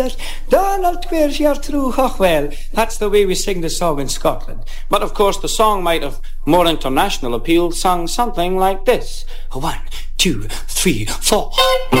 Donald Queer's your true well. That's the way we sing the song in Scotland. But of course the song might have more international appeal, sung something like this. 1, 2, 3, 4.